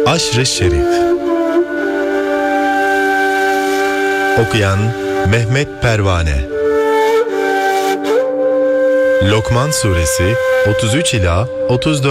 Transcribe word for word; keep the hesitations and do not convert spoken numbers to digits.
Aşr-ı Şerif. Okuyan Mehmet Pervane. Lokman Suresi otuz üç ila otuz dört.